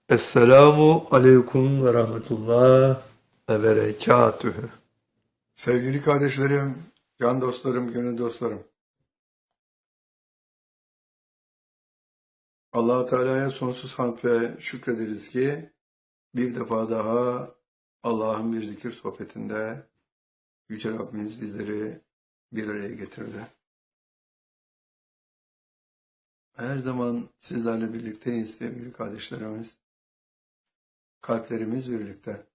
Esselamu aleyküm ve rahmetullah ve berekatühü. Sevgili kardeşlerim, can dostlarım, gönül dostlarım. Allah Teala'ya sonsuz hamd ve şükrederiz ki bir defa daha Allah'ın bir zikir sohbetinde Yüce Rabbimiz bizleri bir araya getirdi. Her zaman sizlerle birlikteyiz sevgili kardeşlerimiz. Kalplerimiz birlikte.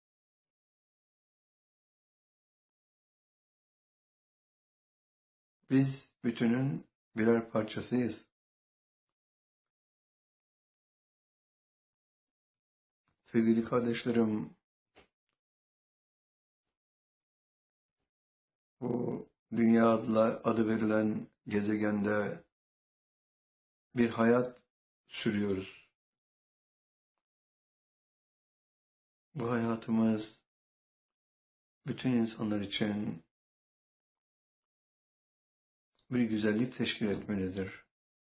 Biz bütünün birer parçasıyız. Sevgili kardeşlerim, bu dünya adı verilen gezegende bir hayat sürüyoruz. Bu hayatımız bütün insanlar için bir güzellik teşkil etmelidir.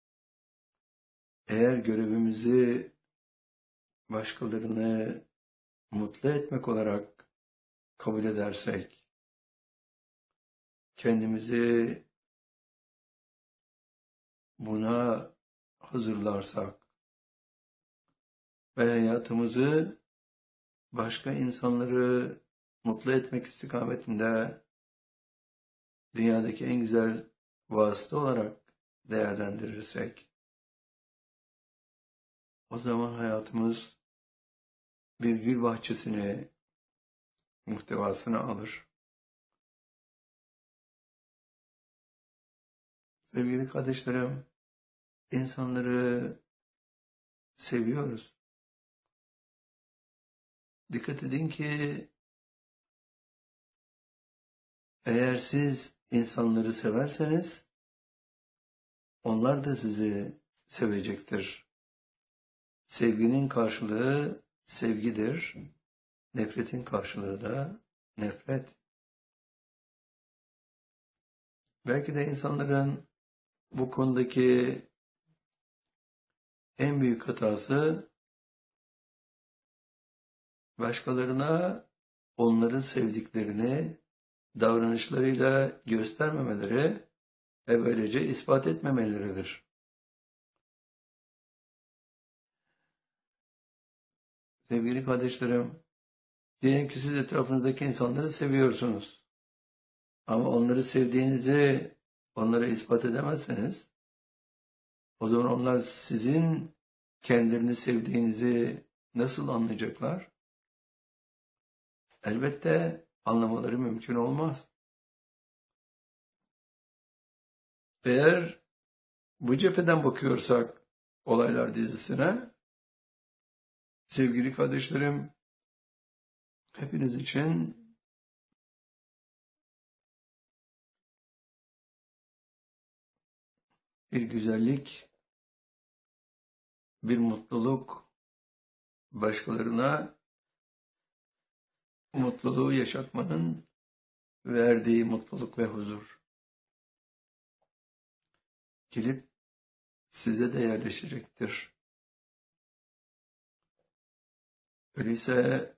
Eğer görevimizi başkalarını mutlu etmek olarak kabul edersek, kendimizi buna hazırlarsak ve hayatımızı başka insanları mutlu etmek istikametinde dünyadaki en güzel vasıta olarak değerlendirirsek, o zaman hayatımız bir gül bahçesini, muhtevasını alır. Sevgili kardeşlerim, insanları seviyoruz. Dikkat edin ki eğer siz insanları severseniz onlar da sizi sevecektir. Sevginin karşılığı sevgidir. Nefretin karşılığı da nefret. Belki de insanların bu konudaki en büyük hatası başkalarına onların sevdiklerini davranışlarıyla göstermemeleri ve böylece ispat etmemeleridir. Sevgili kardeşlerim, diyelim ki siz etrafınızdaki insanları seviyorsunuz. Ama onları sevdiğinizi onlara ispat edemezseniz, o zaman onlar sizin kendilerini sevdiğinizi nasıl anlayacaklar? Elbette anlamaları mümkün olmaz. Eğer bu cepheden bakıyorsak olaylar dizisine, sevgili kardeşlerim, hepiniz için bir güzellik, bir mutluluk, başkalarına mutluluğu yaşatmanın verdiği mutluluk ve huzur gelip size de yerleşecektir. Öyleyse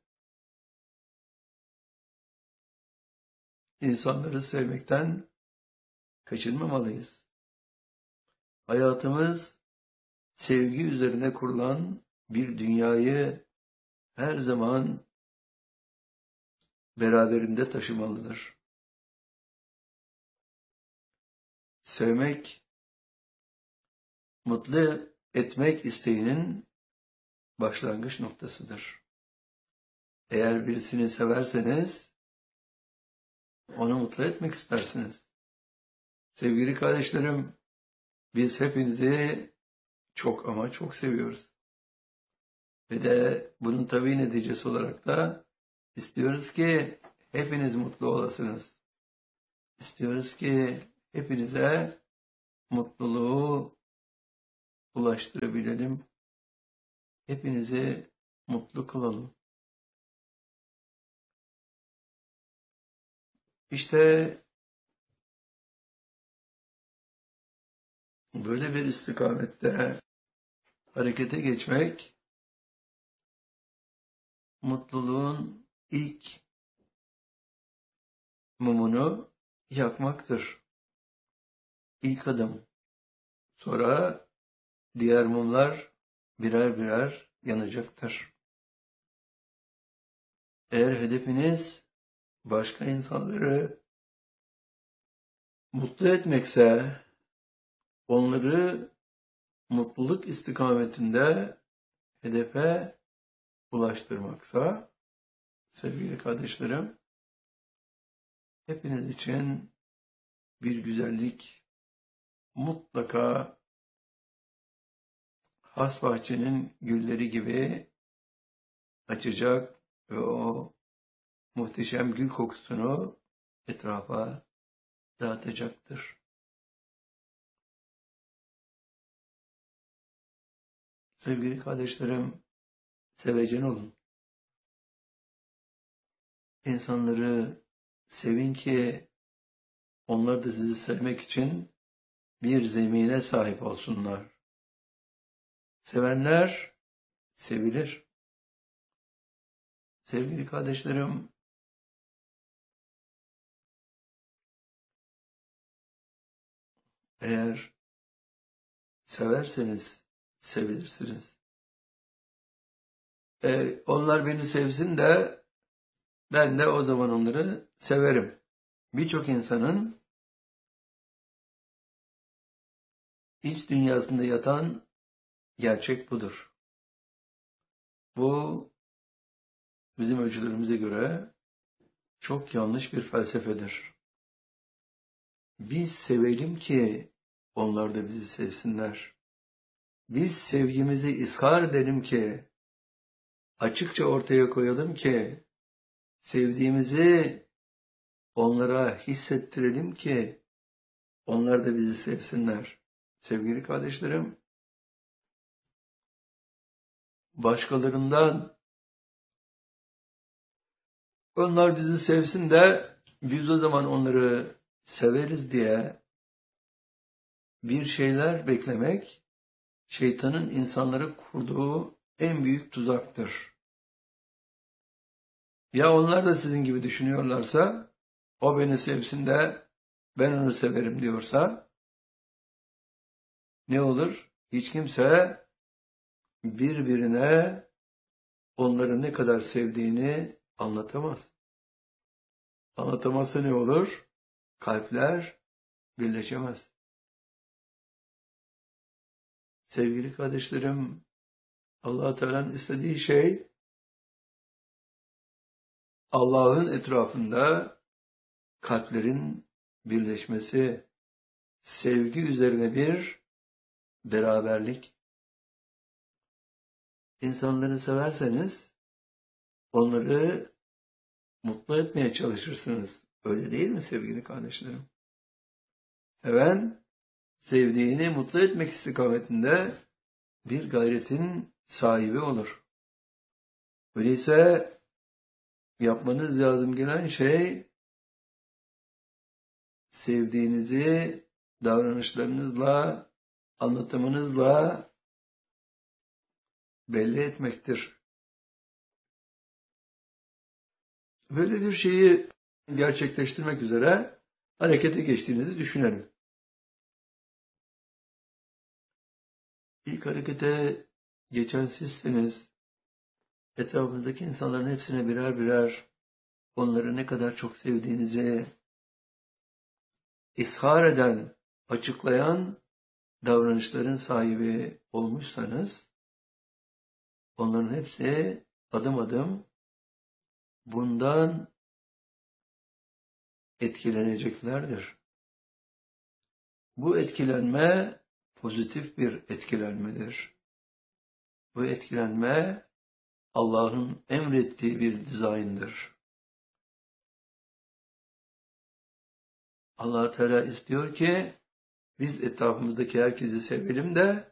insanları sevmekten kaçınmamalıyız. Hayatımız sevgi üzerine kurulan bir dünyayı her zaman beraberinde taşımalıdır. Sevmek, mutlu etmek isteğinin başlangıç noktasıdır. Eğer birisini severseniz, onu mutlu etmek istersiniz. Sevgili kardeşlerim, biz hepinizi çok ama çok seviyoruz. Ve de bunun tabii neticesi olarak da istiyoruz ki hepiniz mutlu olasınız. İstiyoruz ki hepinize mutluluğu ulaştırabilelim. Hepinizi mutlu kılalım. İşte böyle bir istikamette harekete geçmek mutluluğun ilk mumunu yakmaktır. İlk adım. Sonra diğer mumlar birer birer yanacaktır. Eğer hedefiniz başka insanları mutlu etmekse, onları mutluluk istikametinde hedefe ulaştırmaksa, sevgili kardeşlerim, hepiniz için bir güzellik mutlaka has bahçenin gülleri gibi açacak ve o muhteşem gül kokusunu etrafa dağıtacaktır. Sevgili kardeşlerim, sevecen olun. İnsanları sevin ki onlar da sizi sevmek için bir zemine sahip olsunlar. Sevenler sevilir. Sevgili kardeşlerim, eğer severseniz sevilirsiniz. Onlar beni sevsin de ben de o zaman onları severim. Birçok insanın iç dünyasında yatan gerçek budur. Bu bizim ölçülerimize göre çok yanlış bir felsefedir. Biz sevelim ki onlar da bizi sevsinler. Biz sevgimizi izhar edelim ki, açıkça ortaya koyalım ki, sevdiğimizi onlara hissettirelim ki, onlar da bizi sevsinler. Sevgili kardeşlerim, başkalarından onlar bizi sevsin de biz o zaman onları severiz diye bir şeyler beklemek, şeytanın insanlara kurduğu en büyük tuzaktır. Ya onlar da sizin gibi düşünüyorlarsa, o beni sevsin de ben onu severim diyorsa, ne olur? Hiç kimse birbirine onları ne kadar sevdiğini anlatamaz. Anlatamazsa ne olur? Kalpler birleşemez. Sevgili kardeşlerim, Allah-u Teala'nın istediği şey, Allah'ın etrafında kalplerin birleşmesi, sevgi üzerine bir beraberlik. İnsanları severseniz onları mutlu etmeye çalışırsınız. Öyle değil mi sevgili kardeşlerim? Seven, sevdiğini mutlu etmek istikametinde bir gayretin sahibi olur. Öyleyse yapmanız lazım gelen şey, sevdiğinizi davranışlarınızla, anlatımınızla belli etmektir. Böyle bir şeyi gerçekleştirmek üzere harekete geçtiğinizi düşünelim. İlk harekete geçen sizseniz, etrafınızdaki insanların hepsine birer birer onları ne kadar çok sevdiğinizi ishar eden, açıklayan davranışların sahibi olmuşsanız, onların hepsi adım adım bundan etkileneceklerdir. Bu etkilenme pozitif bir etkilenmedir. Bu etkilenme Allah'ın emrettiği bir dizayndır. Allah Teala istiyor ki biz etrafımızdaki herkesi sevelim de